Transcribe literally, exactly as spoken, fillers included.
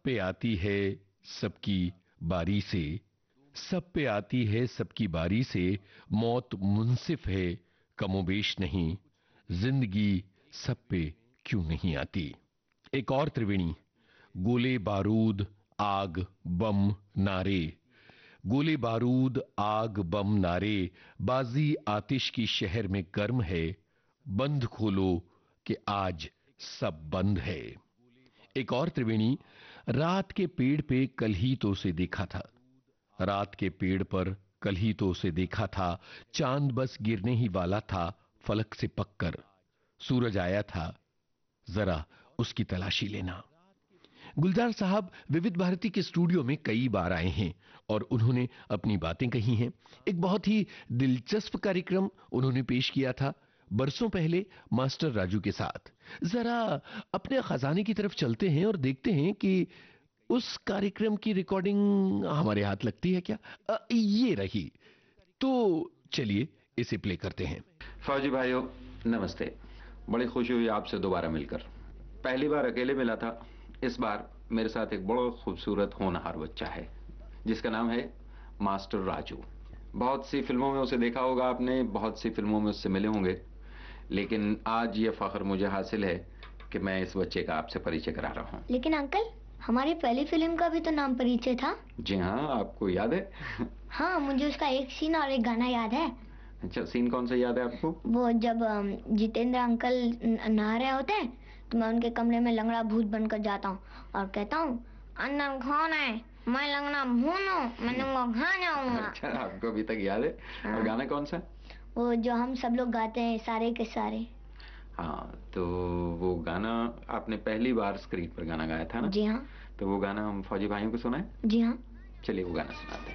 पे आती है सबकी बारी से, सब पे आती है सबकी बारी से, मौत मुंसिफ है कमोबेश नहीं, जिंदगी सब पे क्यों नहीं आती। एक और त्रिवेणी। गोले बारूद आग बम नारे, गोले बारूद आग बम नारे, बाजी आतिश की शहर में गर्म है, बंद खोलो कि आज सब बंद है। एक और त्रिवेणी। रात के पेड़ पे कल ही तो उसे देखा था, रात के पेड़ पर कल ही तो उसे देखा था, चांद बस गिरने ही वाला था फलक से पककर, सूरज आया था जरा उसकी तलाशी लेना। गुलजार साहब विविध भारती के स्टूडियो में कई बार आए हैं और उन्होंने अपनी बातें कही हैं। एक बहुत ही दिलचस्प कार्यक्रम उन्होंने पेश किया था बरसों पहले मास्टर राजू के साथ। जरा अपने खजाने की तरफ चलते हैं और देखते हैं कि उस कार्यक्रम की रिकॉर्डिंग हमारे हाथ लगती है क्या। अ, ये रही। तो चलिए इसे प्ले करते हैं। फौजी भाइयों नमस्ते, बड़ी खुशी हुई आपसे दोबारा मिलकर। पहली बार अकेले मिला था, इस बार मेरे साथ एक बड़ा खूबसूरत होनहार बच्चा है जिसका नाम है मास्टर राजू। बहुत सी फिल्मों में उसे देखा होगा आपने, बहुत सी फिल्मों में उससे मिले होंगे, लेकिन आज ये फख्र मुझे हासिल है कि मैं इस बच्चे का आपसे परिचय करा रहा हूँ। लेकिन अंकल, हमारी पहली फिल्म का भी तो नाम परिचय था। जी हाँ, आपको याद है? हाँ, मुझे उसका एक सीन और एक गाना याद है। अच्छा, सीन कौन सा याद है आपको? वो जब जितेंद्र अंकल नहा रहे होते हैं तो मैं उनके कमरे में लंगड़ा भूत बनकर जाता हूँ और कहता हूँ, अंदर कौन है? मैं लंगड़ा भूत हूँ, मैं तुमको खा जाऊंगा। अच्छा, आपको अभी तक याद है। हाँ। और गाना कौन सा? वो जो हम सब लोग गाते हैं, सारे के सारे। हाँ, तो वो गाना आपने पहली बार स्क्रीन पर गाना गाया था ना? जी हाँ। तो वो गाना हम फौजी भाइयों को सुनाएं? जी हाँ। चलिए वो गाना सुनाते हैं।